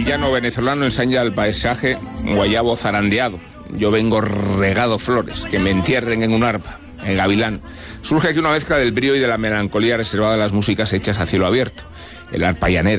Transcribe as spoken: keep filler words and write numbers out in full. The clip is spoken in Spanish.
el llano venezolano ensaña el paisaje guayabo zarandeado. Yo vengo regado flores, que me entierren en un arpa, en gavilán. Surge aquí una mezcla del brío y de la melancolía reservada a las músicas hechas a cielo abierto. El arpa llanera